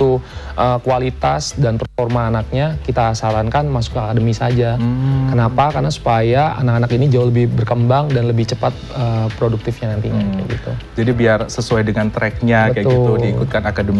itu kualitas dan performa anaknya, kita sarankan masuk ke akademi saja. Kenapa? Karena supaya anak-anak ini jauh lebih berkembang dan lebih cepat produktifnya nantinya kayak gitu. Jadi biar sesuai dengan tracknya kayak gitu, diikutkan akademi